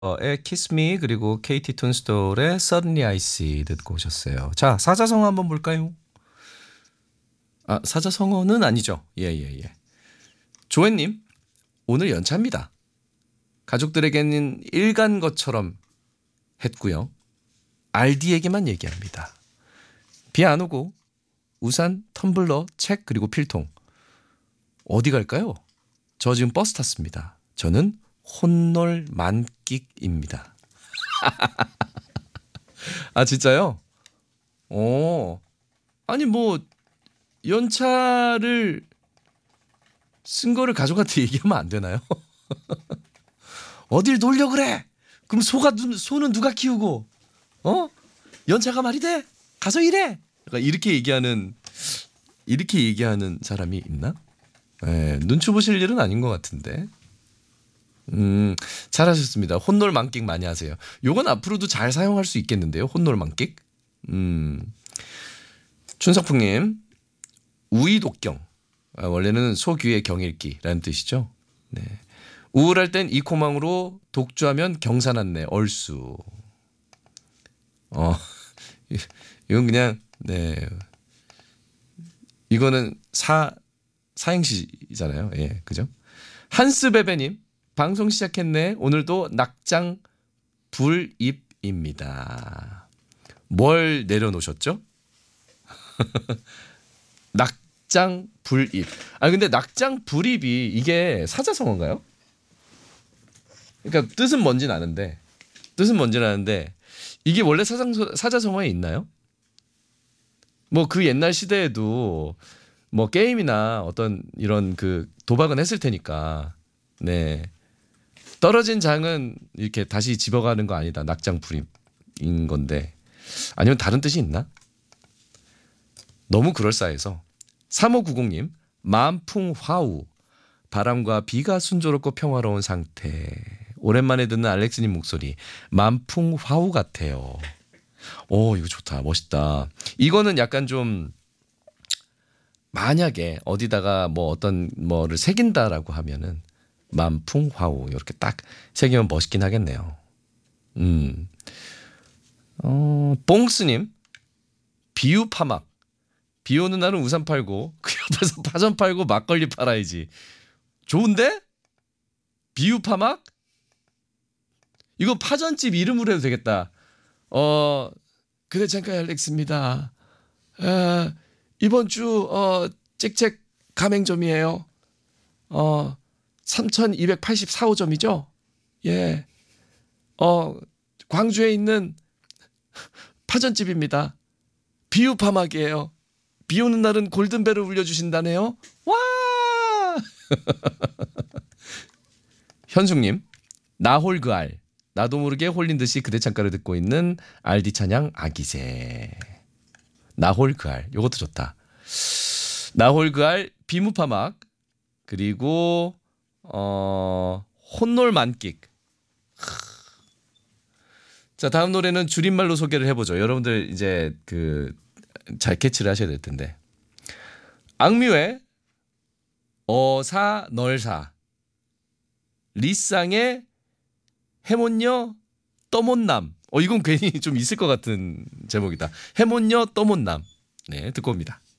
의 Kiss Me 그리고 KT 툰스톨의 Suddenly I See 듣고 오셨어요. 자, 사자성어 한번 볼까요? 아, 사자성어는 아니죠. 예. 조혜님, 오늘 연차입니다. 가족들에게는 일간 것처럼 했고요. RD에게만 얘기합니다. 비 안 오고 우산, 텀블러, 책 그리고 필통. 어디 갈까요? 저 지금 버스 탔습니다. 저는 혼놀 만끽입니다. 아, 진짜요? 아니 뭐 연차를 쓴 거를 가족한테 얘기하면 안 되나요? 어딜 놀려 그래? 그럼 소는 누가 키우고? 어? 연차가 말이 돼? 가서 일해. 약간 이렇게 얘기하는 사람이 있나? 눈치 보실 일은 아닌 것 같은데. 잘하셨습니다. 혼놀 만끽 많이 하세요. 요건 앞으로도 잘 사용할 수 있겠는데요. 혼놀 만끽. 춘석풍님, 우이독경. 원래는 소귀의 경읽기라는 뜻이죠. 네. 우울할 땐 이 코망으로 독주하면 경사났네 얼쑤. 이건 그냥 네. 이거는 사행시잖아요. 예, 그죠? 한스베베님 방송 시작했네. 오늘도 낙장 불입입니다. 뭘 내려놓으셨죠? 낙장 불입. 아 근데 낙장 불입이 이게 사자성어인가요? 그러니까 뜻은 뭔지는 아는데 이게 원래 사자성어에 있나요? 뭐 그 옛날 시대에도 뭐 게임이나 어떤 이런 그 도박은 했을 테니까 네 떨어진 장은 이렇게 다시 집어가는 거 아니다 낙장불입인 건데 아니면 다른 뜻이 있나? 너무 그럴싸해서 3590님 만풍화우 바람과 비가 순조롭고 평화로운 상태 오랜만에 듣는 알렉스님 목소리 만풍화우 같아요. 오 이거 좋다 멋있다. 이거는 약간 좀 만약에 어디다가 뭐 어떤 뭐를 새긴다라고 하면은 만풍화우 이렇게 딱 새기면 멋있긴 하겠네요. 봉스님 비유파막 비 오는 날은 우산 팔고 그 옆에서 파전 팔고 막걸리 팔아야지. 좋은데? 비유파막? 이거 파전집 이름으로 해도 되겠다. 그대 잠깐 알렉스입니다. 이번 주 짹짹 가맹점이에요. 3284호점이죠? 예. 광주에 있는 파전집입니다. 비유파막이에요. 비 오는 날은 골든벨을 울려주신다네요. 와! 현숙님, 나홀 그 알. 나도 모르게 홀린 듯이 그대 창가를 듣고 있는 알디 찬양 아기새. 나홀 그 알. 요것도 좋다. 나홀 그 알, 비무파막, 그리고 혼놀 만끽. 자, 다음 노래는 줄임말로 소개를 해보죠. 여러분들 이제 그 잘 캐치를 하셔야 될 텐데. 악뮤의 어사 널사, 리쌍의 해몬녀 떠몬남. 이건 괜히 좀 있을 것 같은 제목이다. 해몬녀 떠몬남. 네, 듣고 옵니다.